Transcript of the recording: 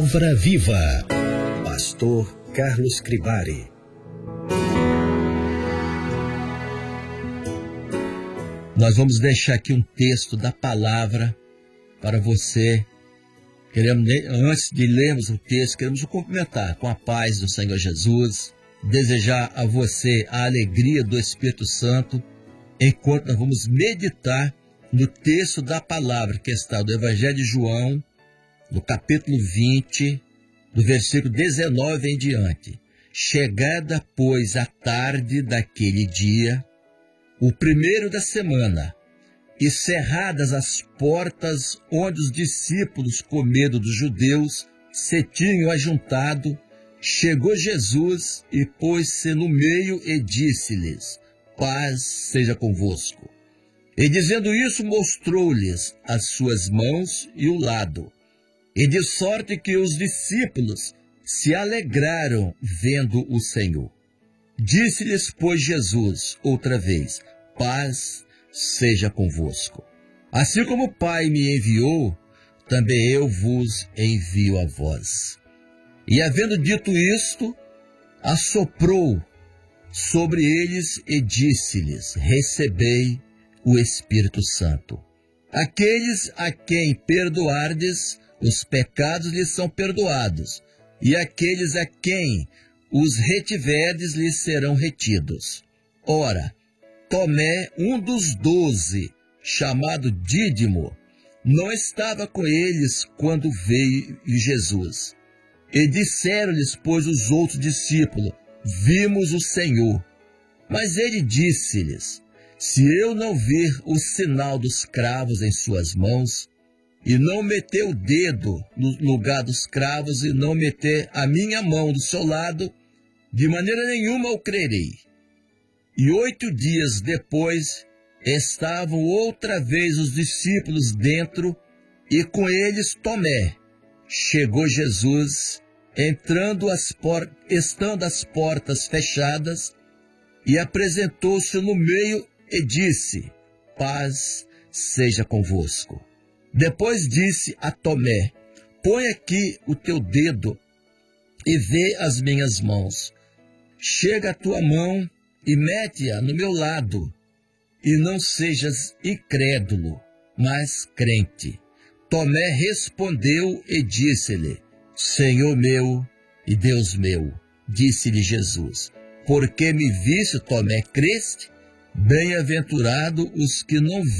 Palavra Viva. Pastor Carlos Cribari. Nós vamos deixar aqui um texto da palavra para você. Antes de lermos o texto, queremos o cumprimentar com a paz do Senhor Jesus, desejar a você a alegria do Espírito Santo, enquanto nós vamos meditar no texto da palavra que está do Evangelho de João, no capítulo 20, do versículo 19 em diante. Chegada, pois, a tarde daquele dia, o primeiro da semana, e cerradas as portas onde os discípulos, com medo dos judeus, se tinham ajuntado, chegou Jesus e pôs-se no meio e disse-lhes: paz seja convosco. E dizendo isso, mostrou-lhes as suas mãos e o lado. E de sorte que os discípulos se alegraram vendo o Senhor. Disse-lhes, pois, Jesus outra vez: paz seja convosco. Assim como o Pai me enviou, também eu vos envio a vós. E havendo dito isto, assoprou sobre eles e disse-lhes: recebei o Espírito Santo. Aqueles a quem perdoardes, os pecados lhes são perdoados, e aqueles a quem os retiverdes lhes serão retidos. Ora, Tomé, um dos 12, chamado Dídimo, não estava com eles quando veio Jesus. E disseram-lhes, pois, os outros discípulos: vimos o Senhor. Mas ele disse-lhes: se eu não vir o sinal dos cravos em suas mãos, e não meter o dedo no lugar dos cravos, e não meter a minha mão do seu lado, de maneira nenhuma eu crerei. E 8 dias depois, estavam outra vez os discípulos dentro, e com eles Tomé. Chegou Jesus, estando as portas fechadas, e apresentou-se no meio e disse: paz seja convosco. Depois disse a Tomé: põe aqui o teu dedo e vê as minhas mãos. Chega a tua mão e mete-a no meu lado, e não sejas incrédulo, mas crente. Tomé respondeu e disse-lhe: Senhor meu e Deus meu. Disse-lhe Jesus: porque me viste, Tomé, creste? Bem-aventurado os que não